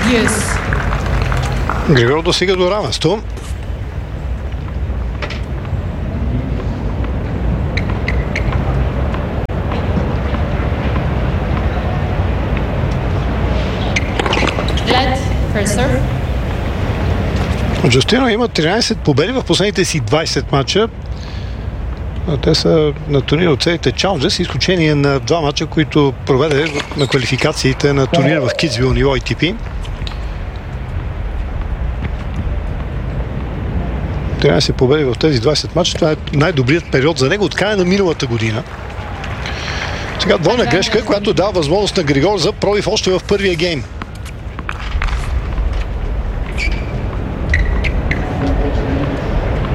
Григор достига до равенство. Джустино има 13 победи в последните си 20 матча. Те са на турнира от целите Чалджес, с изключение на 2 матча, които проведе на квалификациите на турнира в Кидсвил ниво ATP. 13 победи в тези 20 матча. Това е най-добрият период за него от края на миналата година. Сега двойна грешка, която дава възможност на Григор за пробив още в първия гейм.